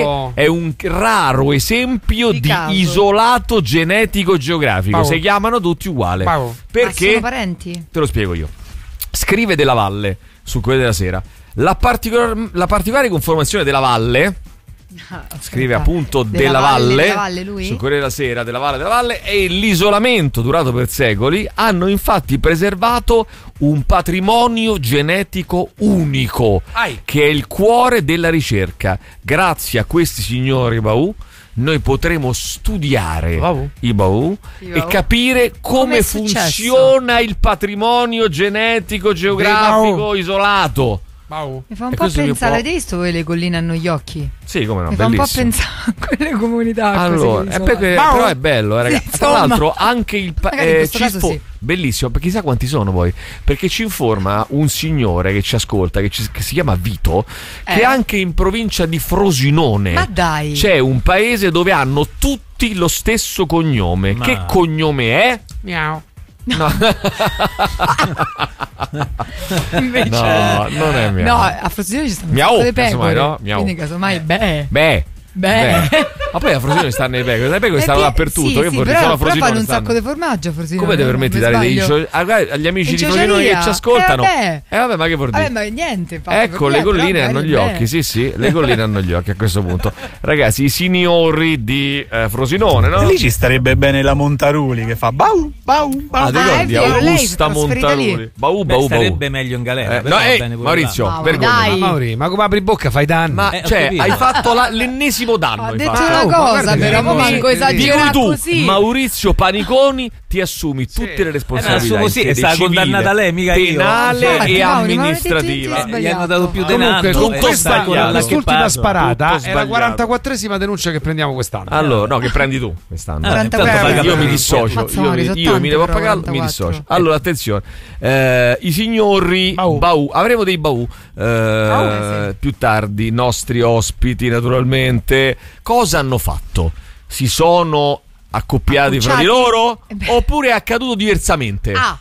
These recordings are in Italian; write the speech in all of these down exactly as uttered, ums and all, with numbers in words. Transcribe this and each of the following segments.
Bau. è un raro esempio di, Di caso. isolato genetico geografico. Bau. Si chiamano tutti uguali. Bau. Perché? Ma sono parenti? Te lo spiego io. Scrive Della Valle sul Corriere della Sera. La, particolar- la particolare conformazione della Valle, scrive appunto Della Della Valle, Valle, Della Valle, lui? sul Corriere della Sera, Della Valle della Valle, e l'isolamento durato per secoli hanno infatti preservato un patrimonio genetico unico, Ai. che è il cuore della ricerca. Grazie a questi signori Bau noi potremo studiare Bau. i Bau I e Bau. capire come, Come è successo? funziona il patrimonio genetico geografico Bau. isolato. Bau. Mi fa un E po' questo mi pensare, può- avete visto voi le colline hanno gli occhi? Sì, come no, Mi fa un po' bellissimo. pensare a quelle comunità Allora, così, eh, insomma. perché- Bau. però è bello, eh, ragazzi. Sì, Tra insomma. l'altro, anche il pa- Magari in eh, questo ci caso info- sì. bellissimo, perché chissà quanti sono poi. Perché ci informa un signore che ci ascolta, che, ci- che si chiama Vito, che Eh. anche in provincia di Frosinone Ma dai. c'è un paese dove hanno tutti lo stesso cognome. Ma- Che cognome è? Miau. No, Invece no, non è mio. No, a Frosinone ci stanno Miau, un sacco di pecore. casomai, no? Miau. Quindi casomai beh. Beh. Beh. Beh. Ma poi a Frosinone stanno i pecore, le pecore Eh, stanno che- dappertutto. sì, che sì, vorrei però, solo a però Frosinone fanno un stanno. sacco di formaggio a Frosinone. Come devi non permetti di mi dare dei sbaglio. cio- ah, guarda, agli amici In di Frosinone che ciociaria. ci ascoltano? Eh, vabbè. Eh vabbè, ma che vuol dire? Vabbè, ma niente, infatti, Ecco, per le me, però colline hanno bene, gli bene. occhi, sì, sì, le colline hanno gli occhi a questo punto. Ragazzi, i signori di eh, Frosinone, no? E lì ci starebbe bene la Montaruli che fa bau, bau, bau. Ah, ti Ah, è ricordi? vero, lei si Augusta è trasferita lì. Montaruli. Bau, Beh, bau, bau. starebbe meglio in galera. Eh, però no, va ehi, bene pure Maurizio, là. Ma vergogna. dai. Ma Mauri, ma come apri bocca fai danno? Ma Eh, ho cioè, capito. hai fatto la- l'ennesimo danno. Ho hai detto fatto. una Oh, ma cosa, guarda che però dico- manco di Di esagerato cui tu, così. Maurizio Paniconi, ti assumi tutte le Eh, responsabilità. ma assumo sì, in è sede stata civile, condannata lei, mica io. penale Infatti, e Mauri, ma avete amministrativa. gente Eh, gli hanno dato più denaro. Comunque, con eh, questa, sta ancora sbagliato. là che quest'ultima parla. sparata Tutto è la sbagliato. quarantaquattresima denuncia che prendiamo quest'anno. Allora, no, che prendi tu quest'anno. Eh, quaranta intanto euro. paga io per mi un dissocio, Mazza, io, Mauri, mi- sono io mi tanti devo però, pagare, mi quarantaquattro. dissocio. Allora, attenzione, eh, i signori Bau. Bau, avremo dei Bau eh, più tardi, nostri ospiti naturalmente. Cosa hanno fatto? Si sono accoppiati fra di Accucciati? loro? Eh beh. Oppure è accaduto diversamente? Ah,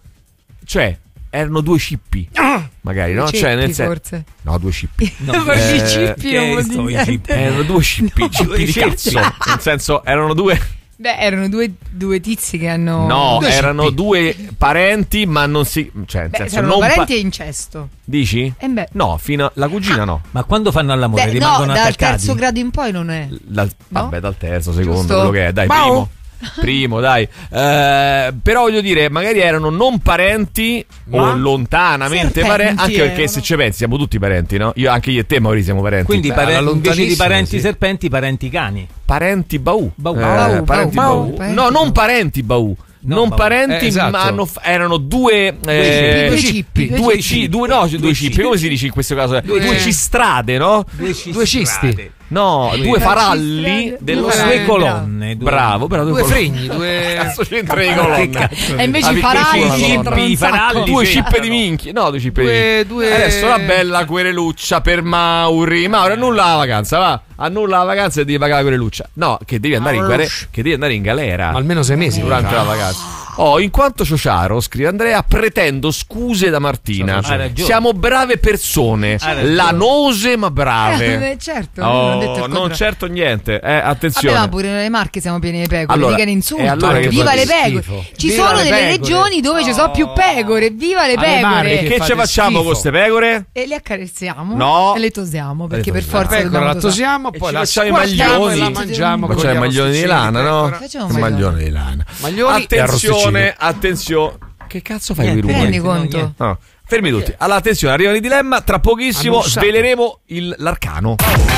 Cioè, erano due cippi, magari, no? cippi, Cioè, nel sen- forse. No, due cippi. No, Forse eh, i cippi che non vuol sono i dire cippi? niente. Erano due cippi, cippi di cazzo. Nel senso, erano due. Beh, erano due, due tizi che hanno... No, due erano cippi. due parenti, ma non si. Cioè, nel Beh, senso, erano non pa- parenti e incesto. Dici? E beh. No, fino a... la cugina no. Ma quando fanno all'amore Beh, no, rimangono dal attaccati? terzo grado in poi non è. Dal- No? Vabbè, dal terzo, secondo, Giusto? quello che è. Dai, Bau. primo. Primo, dai. Eh, però voglio dire, magari erano non parenti Ma? o lontanamente Serpenti parenti. Anche perché erano. se ci pensi, siamo tutti parenti, no? Io, anche io e te, Maurizio, siamo parenti. Quindi Beh, pare- alla invece di lontanissima, parenti sì. serpenti, parenti cani. Parenti Bau. Bau. Eh, Bau, parenti Bau, Bau. Bau. No, non parenti Bau. No, non Bau. parenti, Eh, esatto. ma hanno f- erano due. eh, Due cippi. cippi. Due, Due ci, cippi. due, no, due, Due cippi. cippi. Come si dice in questo caso? Due, Due- cistrade, no? Due, Due cisti. No, due Due faralli cistrade. dello Due Due faralli. colonne. Due... Bravo, però Due colonne. fregni, due... Cazzo c'entra di Che colonne? cazzo? E invece Ah, i perché faralli ci sono c'entrano cippi, un i sacco. faralli. Due c'entrano. cippe di minchia. No, due cippe Due- di minchia. due- Adesso la bella quereluccia per Mauri. Mauri, annulla la vacanza, va. Annulla la vacanza e devi pagare la quereluccia. No, che devi andare in, gare- che devi andare in galera. Ma almeno sei mesi durante la vacanza. Oh, in quanto ciociaro, scrive Andrea, pretendo scuse da Martina. Hai ragione. Siamo brave persone, Hai ragione. lanose ma Eh, brave. beh, certo, non ho detto Oh, il non contrario. certo niente. Eh, attenzione. Vabbè, ma pure nelle Marche siamo pieni di pecore, Allora, mica ne insulto. e allora che Viva fate? le pecore. Schifo. Ci Viva sono le delle pecore. regioni dove ci sono più pecore. Viva le Alle pecore. Marche. E che fate ci facciamo schifo. con queste pecore? E le accarezziamo No. e le tosiamo perché Le per tosiamo. forza Pecora dobbiamo la tosare. tosiamo, E poi ci la facciamo i squartiamo maglioni. e la mangiamo. Ma con c'è gli il maglione di arrosticini lana, no? pecora. Facciamo Il un maglione di lana. Maglioni e Attenzione, attenzione. Che cazzo fai Niente, qui, Rubio? Rendi no, conto? niente. No. Fermi tutti. Allora, attenzione, arrivano i dilemma. Tra pochissimo Annunciato. sveleremo il, l'arcano.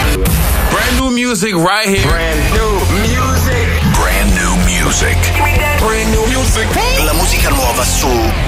Brand new music right here. Brand new music. Brand new music. Brand new music. La musica nuova su